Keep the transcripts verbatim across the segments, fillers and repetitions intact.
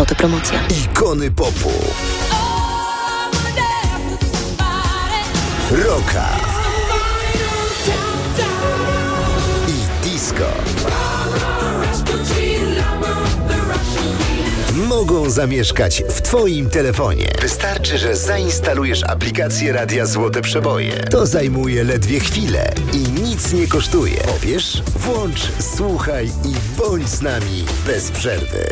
Autopromocja. Ikony popu. Rocka. I disco. Mogą zamieszkać w Twoim telefonie. Wystarczy, że zainstalujesz aplikację Radia Złote Przeboje. To zajmuje ledwie chwilę i nic nie kosztuje. Pobierz, włącz, słuchaj i bądź z nami bez przerwy.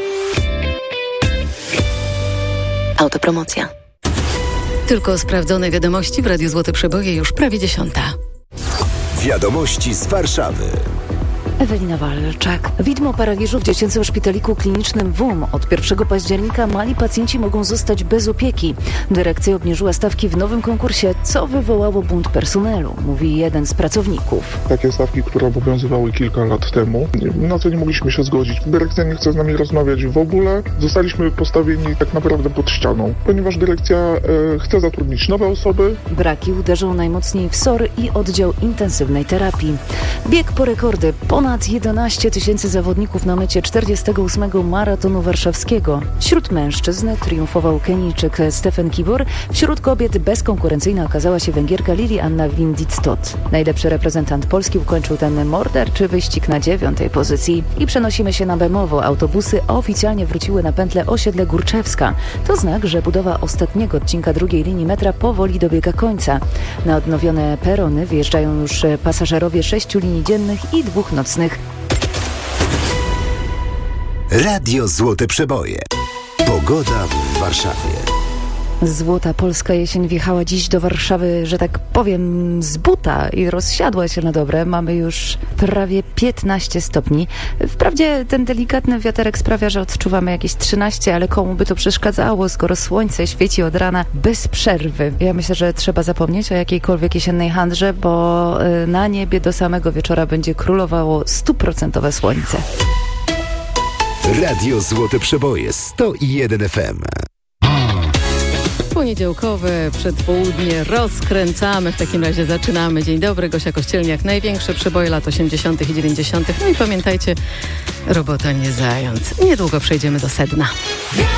Autopromocja. Tylko sprawdzone wiadomości w Radiu Złote Przeboje już prawie dziesiąta. Wiadomości z Warszawy. Ewelina Walczak. Widmo paraliżu w dziecięcym szpitaliku klinicznym W U M. Od pierwszego października mali pacjenci mogą zostać bez opieki. Dyrekcja obniżyła stawki w nowym konkursie, co wywołało bunt personelu, mówi jeden z pracowników. Takie stawki, które obowiązywały kilka lat temu, na co nie mogliśmy się zgodzić. Dyrekcja nie chce z nami rozmawiać w ogóle. Zostaliśmy postawieni tak naprawdę pod ścianą, ponieważ dyrekcja e, chce zatrudnić nowe osoby. Braki uderzą najmocniej w S O R i oddział intensywnej terapii. Bieg po rekordy. Ponad jedenaście tysięcy zawodników na mecie czterdziestego ósmego maratonu warszawskiego. Wśród mężczyzn triumfował Kenijczyk Stefan Kibor. Wśród kobiet bezkonkurencyjna okazała się Węgierka Lili Anna Windic-Todt. Najlepszy reprezentant Polski ukończył ten morderczy wyścig na dziewiątej pozycji. I przenosimy się na Bemowo. Autobusy oficjalnie wróciły na pętlę osiedle Górczewska. To znak, że budowa ostatniego odcinka drugiej linii metra powoli dobiega końca. Na odnowione perony wjeżdżają już pasażerowie sześciu linii dziennych i dwóch nocnych. Radio Złote Przeboje. Pogoda w Warszawie. Złota polska jesień wjechała dziś do Warszawy, że tak powiem, z buta i rozsiadła się na dobre. Mamy już prawie piętnaście stopni. Wprawdzie ten delikatny wiaterek sprawia, że odczuwamy jakieś trzynaście, ale komu by to przeszkadzało, skoro słońce świeci od rana bez przerwy. Ja myślę, że trzeba zapomnieć o jakiejkolwiek jesiennej handrze, bo na niebie do samego wieczora będzie królowało stuprocentowe słońce. Radio Złote Przeboje sto jeden F M. Poniedziałkowe przedpołudnie rozkręcamy, w takim razie zaczynamy. Dzień dobry, Gosia Kościelniak, największe przeboje lat osiemdziesiątych i dziewięćdziesiątych. No i pamiętajcie, robota nie zając. Niedługo przejdziemy do sedna.